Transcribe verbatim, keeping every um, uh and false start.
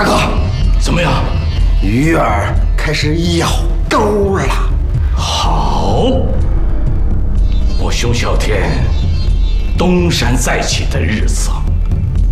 大哥， 怎么样？ 鱼儿开始咬钩了。 好，我熊小天东山再起的日子